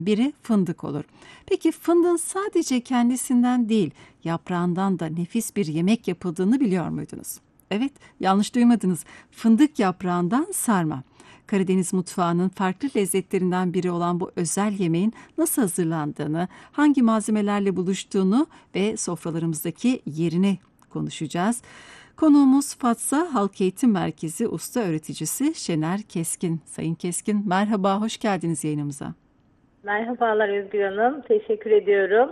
biri fındık olur. Peki fındığın sadece kendisinden değil, yaprağından da nefis bir yemek yapıldığını biliyor muydunuz? Evet, yanlış duymadınız. Fındık yaprağından sarma. Karadeniz mutfağının farklı lezzetlerinden biri olan bu özel yemeğin nasıl hazırlandığını, hangi malzemelerle buluştuğunu ve sofralarımızdaki yerini konuşacağız. Konuğumuz Fatsa Halk Eğitim Merkezi Usta Öğreticisi Şener Keskin. Sayın Keskin, merhaba, hoş geldiniz yayınımıza. Merhabalar Özgür Hanım. Teşekkür ediyorum.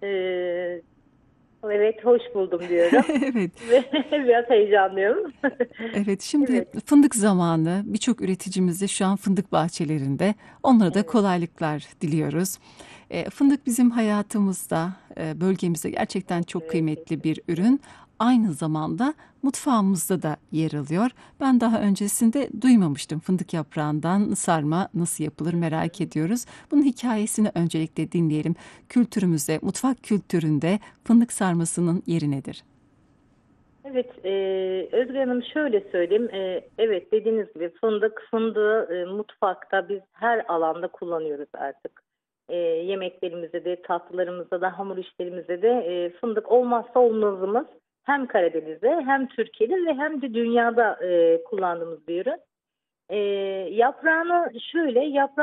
Evet, hoş buldum diyorum. Evet, Ve biraz heyecanlıyım. evet. Şimdi Evet, fındık zamanı. Birçok üreticimiz de şu an fındık bahçelerinde. Onlara da evet, kolaylıklar diliyoruz. Fındık bizim hayatımızda, bölgemizde gerçekten çok evet, kıymetli bir kesinlikle. ürün. Aynı zamanda mutfağımızda da yer alıyor. Ben daha öncesinde duymamıştım fındık yaprağından sarma nasıl yapılır Hı merak hı. ediyoruz. Bunun hikayesini öncelikle dinleyelim. Kültürümüzde, mutfak kültüründe fındık sarmasının yeri nedir? Evet, Özgür Hanım şöyle söyleyeyim. Evet, dediğiniz gibi fındığı mutfakta biz her alanda kullanıyoruz artık. Yemeklerimizde de, tatlılarımızda da, hamur işlerimizde de fındık olmazsa olmazımız. Hem Karadeniz'de hem Türkiye'de ve hem de dünyada kullandığımız bir ürün. E, Yaprağını şöyle,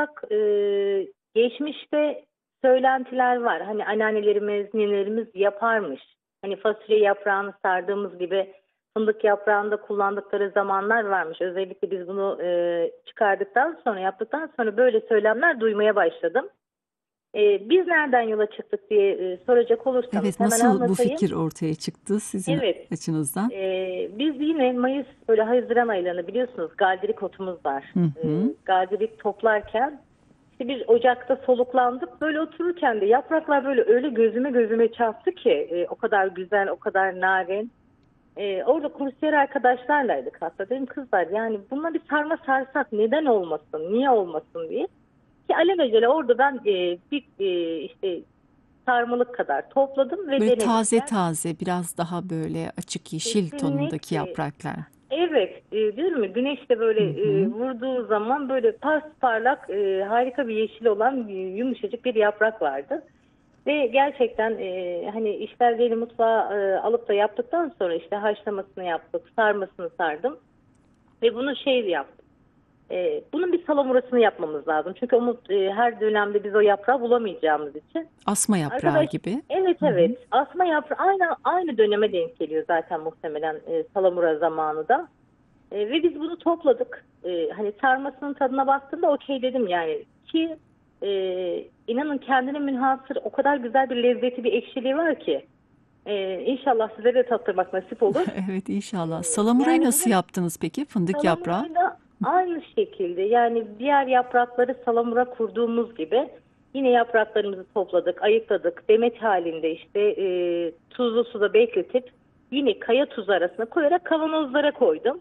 geçmişte söylentiler var. Hani anneannelerimiz, ninelerimiz yaparmış. Hani fasulye yaprağını sardığımız gibi fındık yaprağını da kullandıkları zamanlar varmış. Özellikle biz bunu çıkardıktan sonra, yaptıktan sonra böyle söylemler duymaya başladım. Biz nereden yola çıktık diye soracak olursanız Evet, hemen nasıl bu anlatayım. fikir ortaya çıktı sizin Evet, açınızdan? biz yine Mayıs böyle Haziran aylarında biliyorsunuz galdirik otumuz var. Hı hı. Galdirik toplarken işte bir ocakta soluklandık. Böyle otururken de yapraklar böyle öyle gözüme çarptı ki o kadar güzel, o kadar narin. Orada kursiyer arkadaşlarlaydık hatta. Dedim kızlar yani bununla bir sarma sarsak neden olmasın, niye olmasın diye. Ki alelacele orada ben işte sarmalık kadar topladım ve Böyle denedim. taze taze, biraz daha böyle açık yeşil tonundaki Kesinlikle. yapraklar. Evet, değil mi? Güneş de böyle Hı hı. vurduğu zaman böyle pasparlak, harika bir yeşil olan yumuşacık bir yaprak vardı. Ve gerçekten hani işler beni mutfağa alıp da yaptıktan sonra işte haşlamasını yaptık, sarmasını sardım ve bunu şey yaptım. Bunun bir salamurasını yapmamız lazım. Çünkü her dönemde biz o yaprağı bulamayacağımız için. Asma yaprağı Arkadaş, gibi. evet Hı hı. evet. Asma yaprağı aynı döneme denk geliyor zaten muhtemelen salamura zamanı da. Ve biz bunu topladık. Hani sarmasının tadına baktığımda okey dedim yani. Ki inanın kendine münhasır o kadar güzel bir lezzeti, bir ekşiliği var ki. İnşallah size de tattırmak nasip olur. Evet, E, inşallah. Salamurayı Yani nasıl bunun yaptınız peki? Fındık yaprağı. salamurayla aynı şekilde yani diğer yaprakları salamura kurduğumuz gibi yine yapraklarımızı topladık, ayıkladık. Demet halinde işte tuzlu suda bekletip yine kaya tuzu arasına koyarak kavanozlara koydum.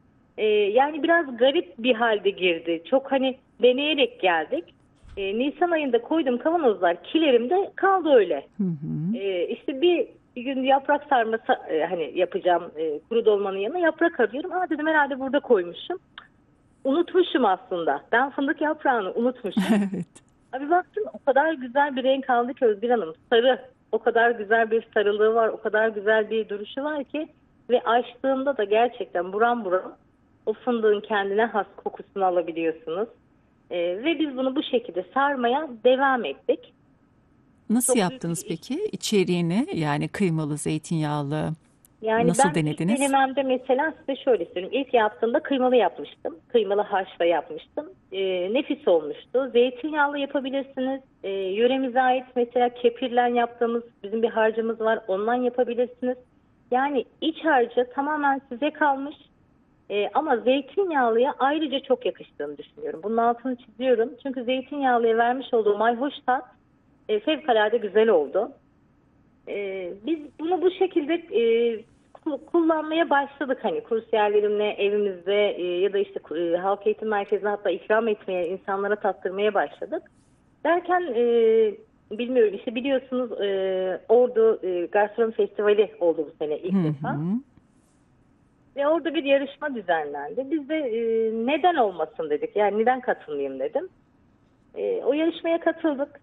Yani biraz garip bir halde girdi. Çok hani deneyerek geldik. Nisan ayında koydum kavanozlar kilerimde kaldı öyle. Hı hı. İşte bir gün yaprak sarması hani yapacağım kuru dolmanın yanına yaprak arıyorum. Aa dedim herhalde burada koymuşum. Unutmuşum aslında. Ben fındık yaprağını unutmuşum. Evet. Abi baktım o kadar güzel bir renk aldı ki Özgür Hanım. Sarı. O kadar güzel bir sarılığı var. O kadar güzel bir duruşu var ki. Ve açtığımda da gerçekten buram buram o fındığın kendine has kokusunu alabiliyorsunuz. Ve biz bunu bu şekilde sarmaya devam ettik. Nasıl Çok büyük bir yaptınız iş. peki? İçeriğini yani kıymalı, zeytinyağlı Yani nasıl ben ilk denediniz? denememde mesela size şöyle söyleyeyim. İlk yaptığımda kıymalı yapmıştım. Kıymalı haşla yapmıştım. Nefis olmuştu. Zeytinyağlı yapabilirsiniz. Yöremize ait mesela kepirlen yaptığımız bizim bir harcımız var. Ondan yapabilirsiniz. Yani iç harcı tamamen size kalmış. Ama zeytinyağlıya ayrıca çok yakıştığını düşünüyorum. Bunun altını çiziyorum. Çünkü zeytinyağlıya vermiş olduğu mayhoş tat fevkalade güzel oldu. Biz bunu bu şekilde kullanmaya başladık hani kursiyerlerimle evimizde ya da işte halk eğitim merkezine hatta ikram etmeye, insanlara tattırmaya başladık. Derken bilmiyorum işte biliyorsunuz Ordu Gastronomi Festivali oldu bu sene Hı ilk defa. hı. Ve orada bir yarışma düzenlendi. Biz de neden olmasın dedik. Yani neden katılmayayım dedim. O yarışmaya katıldık.